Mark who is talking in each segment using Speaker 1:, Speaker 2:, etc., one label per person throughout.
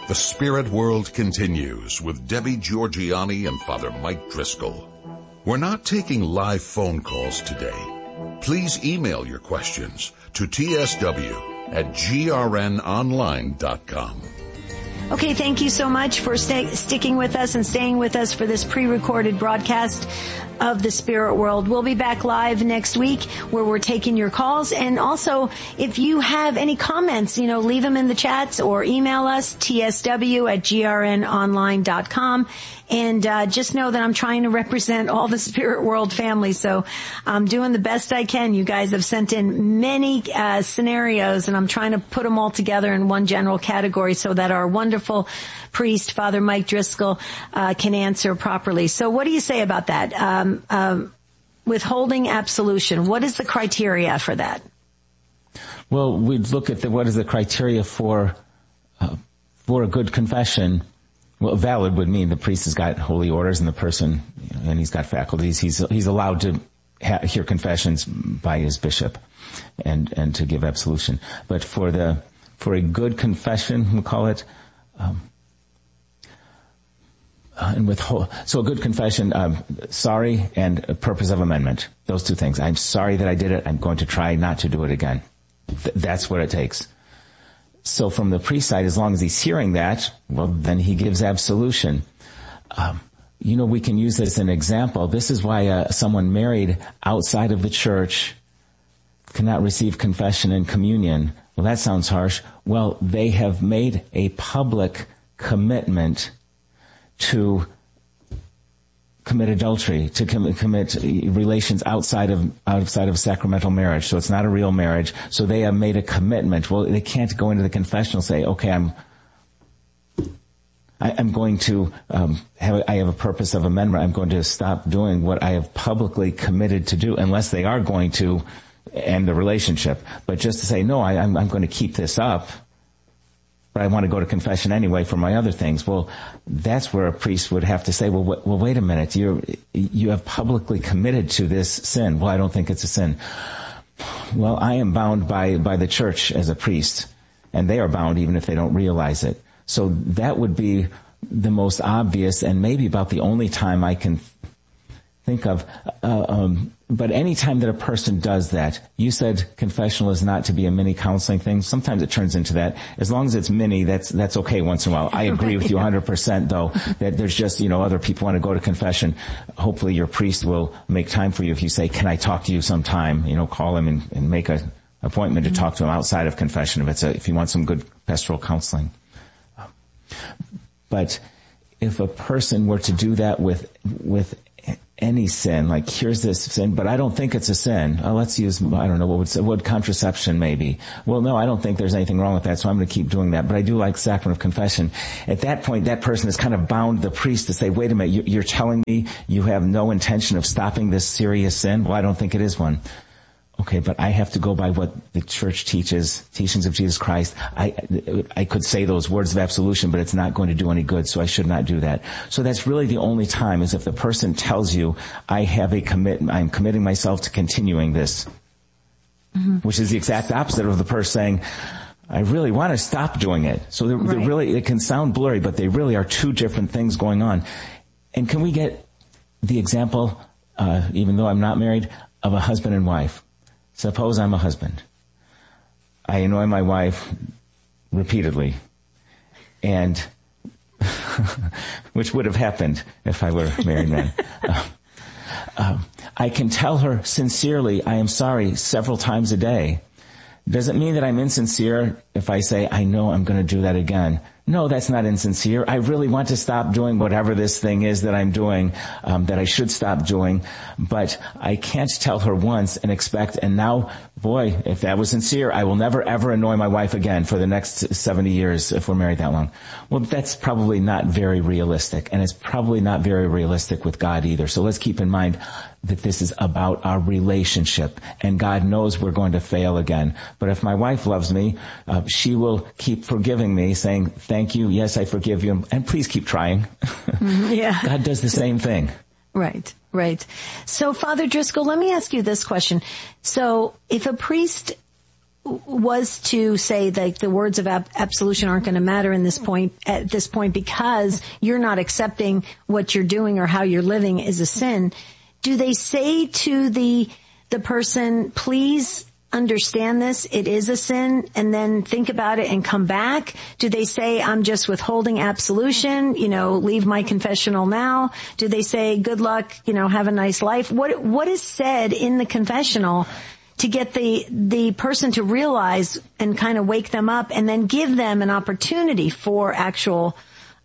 Speaker 1: The Spirit World continues with Debbie Georgianni and Father Mike Driscoll. We're not taking live phone calls today. Please email your questions to tsw@grnonline.com.
Speaker 2: Okay, thank you so much for sticking with us and staying with us for this pre-recorded broadcast of the Spirit World. We'll be back live next week where we're taking your calls. And also, if you have any comments, leave them in the chats or email us, tsw@grnonline.com. And just know that I'm trying to represent all the Spirit World family, so I'm doing the best I can. You guys have sent in many scenarios, and I'm trying to put them all together in one general category so that our wonderful priest, Father Mike Driscoll, can answer properly. So what do you say about that? Withholding absolution, what is the criteria for that?
Speaker 3: Well, we'd look at what is the criteria for a good confession. Well, valid would mean the priest has got holy orders and the person, and he's got faculties. He's allowed to hear confessions by his bishop and to give absolution. But for a good confession, we'll call it, so a good confession, sorry and a purpose of amendment. Those two things. I'm sorry that I did it. I'm going to try not to do it again. That's what it takes. So from the priest side, as long as he's hearing that, well, then he gives absolution. We can use this as an example. This is why someone married outside of the church cannot receive confession and communion. Well, that sounds harsh. Well, they have made a public commitment to commit adultery, to commit relations outside of sacramental marriage. So it's not a real marriage. So they have made a commitment. Well, they can't go into the confessional and say, okay, I'm going to I have a purpose of amendment. I'm going to stop doing what I have publicly committed to do, unless they are going to end the relationship. But just to say, no, I'm going to keep this up, but I want to go to confession anyway for my other things. Well, that's where a priest would have to say, well, wait a minute. You have publicly committed to this sin. Well, I don't think it's a sin. Well, I am bound by the church as a priest, and they are bound even if they don't realize it. So that would be the most obvious and maybe about the only time I can think of. But any time that a person does that, you said confessional is not to be a mini counseling thing. Sometimes it turns into that. As long as it's mini, that's okay once in a while. I agree with you 100% though, that there's just, other people want to go to confession. Hopefully your priest will make time for you if you say, can I talk to you sometime? Call him and make an appointment to talk to him outside of confession if you want some good pastoral counseling. But if a person were to do that with any sin, like here's this sin, but I don't think it's a sin. Let's use, I don't know, would contraception maybe? Well, no, I don't think there's anything wrong with that, so I'm going to keep doing that. But I do like sacrament of confession. At that point, that person has kind of bound the priest to say, wait a minute, you're telling me you have no intention of stopping this serious sin? Well, I don't think it is one. Okay, but I have to go by what the church teaches, teachings of Jesus Christ. I could say those words of absolution, but it's not going to do any good, so I should not do that. So that's really the only time, is if the person tells you, I'm committing myself to continuing this, which is the exact opposite of the person saying, I really want to stop doing it. So they're really, it can sound blurry, but they really are two different things going on. And can we get the example, even though I'm not married, of a husband and wife? Suppose I'm a husband. I annoy my wife repeatedly, and which would have happened if I were a married man. I can tell her sincerely, I am sorry, several times a day. Does it mean that I'm insincere if I say, I know I'm going to do that again? No, that's not insincere. I really want to stop doing whatever this thing is that I'm doing, that I should stop doing. But I can't tell her once and expect, and now, boy, if that was sincere, I will never ever annoy my wife again for the next 70 years if we're married that long. Well, that's probably not very realistic, and it's probably not very realistic with God either. So let's keep in mind that this is about our relationship, and God knows we're going to fail again. But if my wife loves me, she will keep forgiving me, saying, thank you, yes, I forgive you, and please keep trying.
Speaker 2: Yeah.
Speaker 3: God does the same thing.
Speaker 2: Right. So, Father Driscoll, let me ask you this question. So, if a priest was to say that the words of absolution aren't going to matter at this point because you're not accepting what you're doing or how you're living is a sin, do they say to the person, please understand this, it is a sin, and then think about it and come back? Do they say, I'm just withholding absolution, leave my confessional now? Do they say, good luck, have a nice life? What is said in the confessional to get the person to realize and kind of wake them up and then give them an opportunity for actual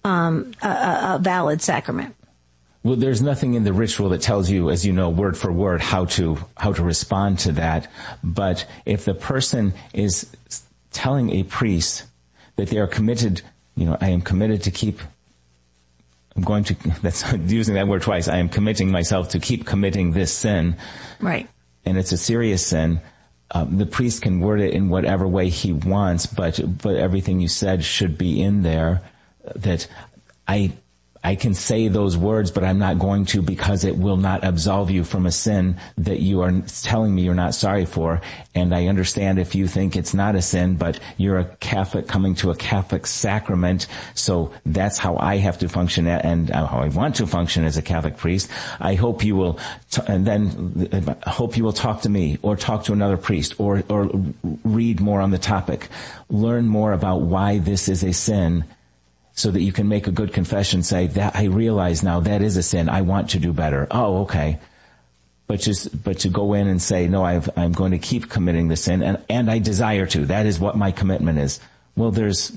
Speaker 2: a valid sacrament?
Speaker 3: Well, there's nothing in the ritual that tells you, as you know, word for word, how to respond to that. But if the person is telling a priest that they are committed, I am committed to keep, that's using that word twice, I am committing myself to keep committing this sin.
Speaker 2: Right. And
Speaker 3: it's a serious sin. The priest can word it in whatever way he wants, but everything you said should be in there, that I can say those words, but I'm not going to, because it will not absolve you from a sin that you are telling me you're not sorry for. And I understand if you think it's not a sin, but you're a Catholic coming to a Catholic sacrament, so that's how I have to function and how I want to function as a Catholic priest. I hope you will, hope you will talk to me or talk to another priest or read more on the topic. Learn more about why this is a sin, so that you can make a good confession, say, that I realize now that is a sin, I want to do better. Oh, okay. But to go in and say, no, I'm going to keep committing the sin, and I desire to. That is what my commitment is. Well,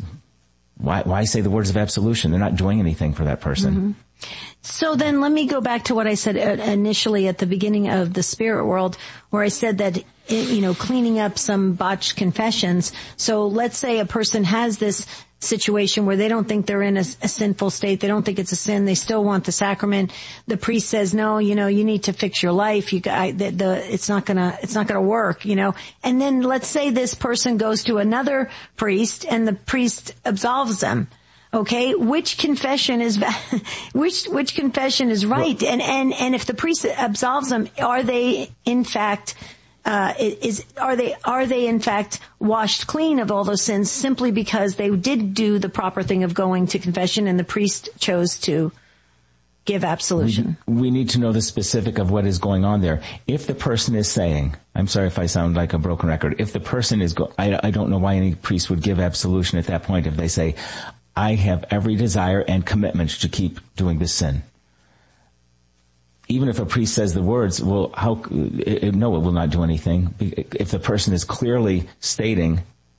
Speaker 3: why say the words of absolution? They're not doing anything for that person.
Speaker 2: Mm-hmm. So then let me go back to what I said initially at the beginning of the spirit world, where I said that, cleaning up some botched confessions. So let's say a person has this situation where they don't think they're in a sinful state. They don't think it's a sin. They still want the sacrament. The priest says, no, you need to fix your life. It's not gonna work, And then let's say this person goes to another priest and the priest absolves them. Okay, which confession is which confession is right? And if the priest absolves them, are they in fact are they in fact washed clean of all those sins simply because they did do the proper thing of going to confession and the priest chose to give absolution?
Speaker 3: We need to know the specific of what is going on there. If the person is saying, I'm sorry if I sound like a broken record, if the person is I don't know why any priest would give absolution at that point if they say, I have every desire and commitment to keep doing this sin. Even if a priest says the words, well, it will not do anything. If the person is clearly stating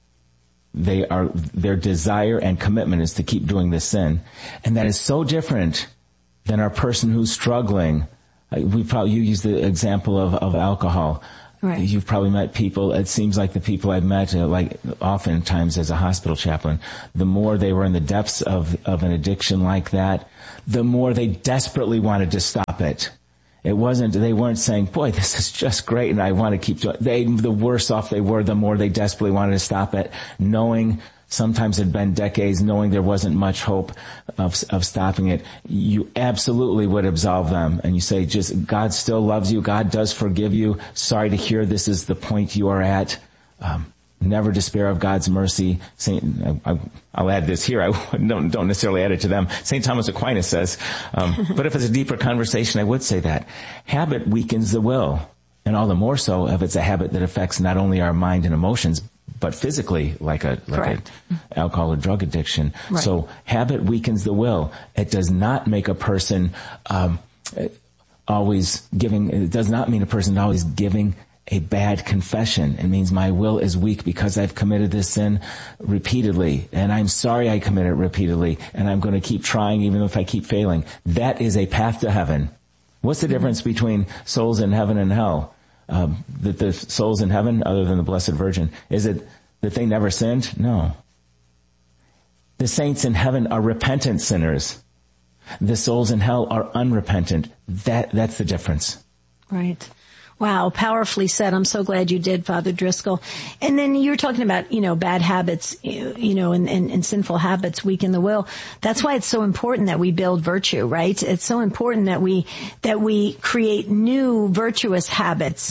Speaker 3: their desire and commitment is to keep doing this sin. And that is so different than our person who's struggling. You use the example of alcohol.
Speaker 2: Right.
Speaker 3: You've probably met people, it seems like the people I've met, oftentimes as a hospital chaplain, the more they were in the depths of an addiction like that, the more they desperately wanted to stop it. They weren't saying, boy, this is just great and I want to keep doing it. The worse off they were, the more they desperately wanted to stop it, knowing sometimes it had been decades, knowing there wasn't much hope of stopping it. You absolutely would absolve them. And you say, just, God still loves you. God does forgive you. Sorry to hear this is the point you are at. Never despair of God's mercy. I'll add this here. I don't necessarily add it to them. St. Thomas Aquinas says, but if it's a deeper conversation, I would say that habit weakens the will. And all the more so if it's a habit that affects not only our mind and emotions, but physically, like a alcohol or drug addiction.
Speaker 2: Right.
Speaker 3: So habit weakens the will. It does not make a person always giving. It does not mean a person always giving a bad confession. It means my will is weak because I've committed this sin repeatedly, and I'm sorry I committed it repeatedly, and I'm going to keep trying even if I keep failing. That is a path to heaven. What's the difference between souls in heaven and hell? That the souls in heaven, other than the Blessed Virgin, is it that they never sinned? No. The saints in heaven are repentant sinners. The souls in hell are unrepentant. That's the difference.
Speaker 2: Right. Wow, powerfully said. I'm so glad you did, Father Driscoll. And then you're talking about, bad habits, and sinful habits weaken the will. That's why it's so important that we build virtue, right? It's so important that we create new virtuous habits.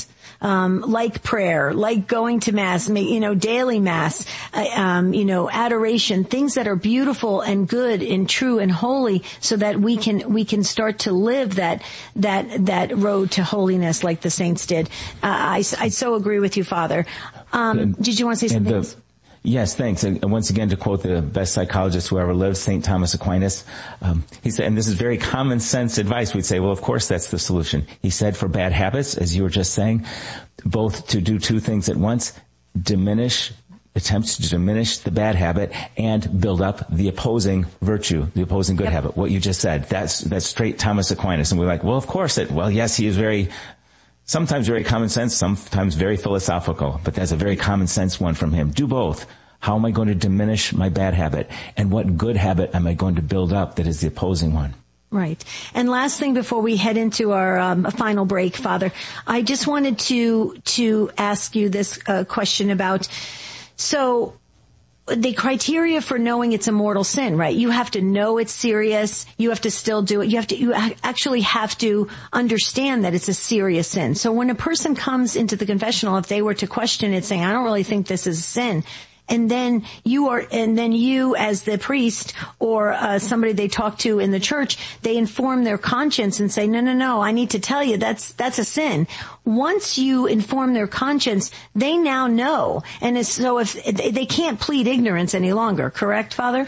Speaker 2: like prayer, like going to mass, daily mass, adoration, things that are beautiful and good and true and holy, so that we can start to live that road to holiness like the saints did. I so agree with you, Father. Did you want to say something?
Speaker 3: Yes, thanks. And once again, to quote the best psychologist who ever lived, St. Thomas Aquinas, he said, and this is very common sense advice, we'd say, well, of course that's the solution. He said for bad habits, as you were just saying, both to do two things at once, attempt to diminish the bad habit and build up the opposing virtue, the opposing good habit. What you just said, that's straight Thomas Aquinas. And we're like, well, of course yes, he is sometimes very common sense, sometimes very philosophical, but that's a very common sense one from him. Do both. How am I going to diminish my bad habit? And what good habit am I going to build up that is the opposing one?
Speaker 2: Right. And last thing before we head into our final break, Father, I just wanted to ask you this question about, so the criteria for knowing it's a mortal sin, right? You have to know it's serious. You have to still do it. You actually have to understand that it's a serious sin. So when a person comes into the confessional, if they were to question it saying, I don't really think this is a sin, and then you as the priest or somebody they talk to in the church, they inform their conscience and say, no, I need to tell you that's a sin. Once you inform their conscience, they now know. And so if they can't plead ignorance any longer, correct, Father?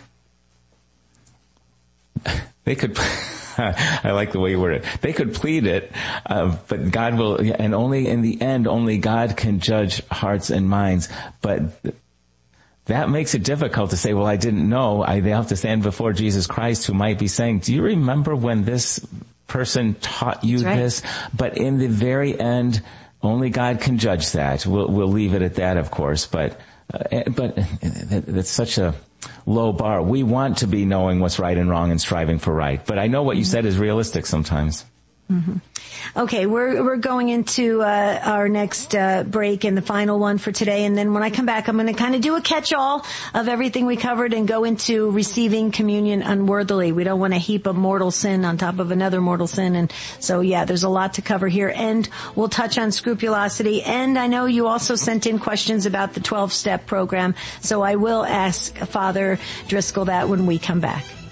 Speaker 3: They could, I like the way you word it. They could plead it, but God will, and only in the end, only God can judge hearts and minds. But that makes it difficult to say, well, I didn't know. They have to stand before Jesus Christ, who might be saying, do you remember when this person taught you this? But in the very end, only God can judge that. We'll leave it at that, of course. But that's such a low bar. We want to be knowing what's right and wrong and striving for right. But I know what you said is realistic sometimes.
Speaker 2: Mm-hmm. Okay, we're going into our next break and the final one for today, and then when I come back, I'm going to kind of do a catch-all of everything we covered and go into receiving communion unworthily. We don't want to heap a mortal sin on top of another mortal sin, and so there's a lot to cover here, and we'll touch on scrupulosity, and I know you also sent in questions about the 12-step program, so I will ask Father Driscoll that when we come back.